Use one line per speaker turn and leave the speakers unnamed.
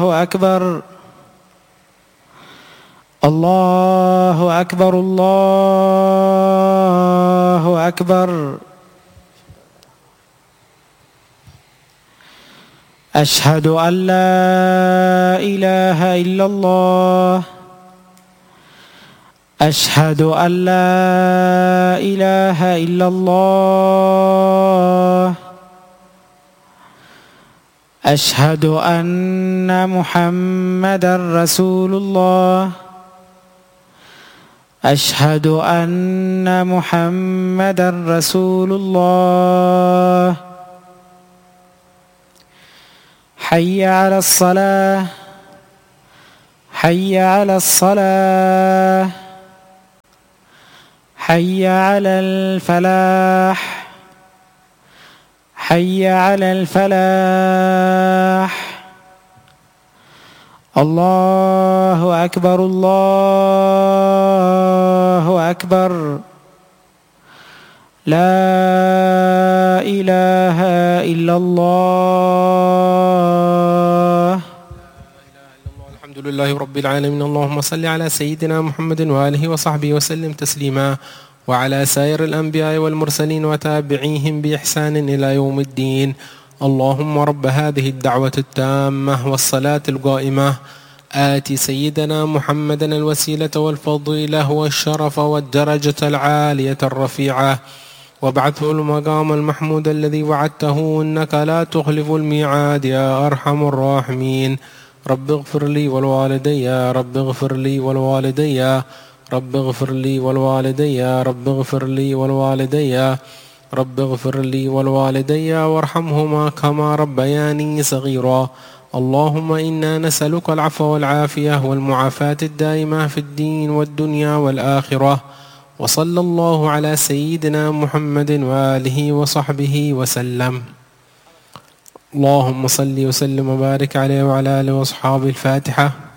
أكبر الله أكبر الله أكبر. أشهد أن لا إله إلا الله. أشهد أن لا إله إلا الله. أشهد أن محمدًا رسول الله. أشهد أن محمدًا رسول الله. حي على الصلاة. حي على الصلاة. حي على الفلاح. حي على الفلاح. الله أكبر الله أكبر. لا إله إلا الله.
الحمد لله رب العالمين. اللهم صل على سيدنا محمد وآله وصحبه وسلم تسليما، وعلى سائر الأنبياء والمرسلين وتابعيهم بإحسان إلى يوم الدين. اللهم رب هذه الدعوة التامة والصلاة القائمة آت سيدنا محمدا الوسيلة والفضيلة والشرف والدرجة العالية الرفيعة، وابعثه المقام المحمود الذي وعدته إنك لا تخلف الميعاد يا أرحم الراحمين. رب اغفر لي ولوالدي، رب اغفر لي ولوالدي، رب اغفر لي ولوالدي، رب اغفر لي ولوالدي، رب اغفر لي ولوالدي وارحمهما كما ربياني صغيرا. اللهم إنا نسألك العفو والعافية والمعافاة الدائمة في الدين والدنيا والآخرة. وصلى الله على سيدنا محمد وآله وصحبه وسلم. اللهم صل وسلم وبارك عليه وعلى آله وأصحابه. الفاتحة.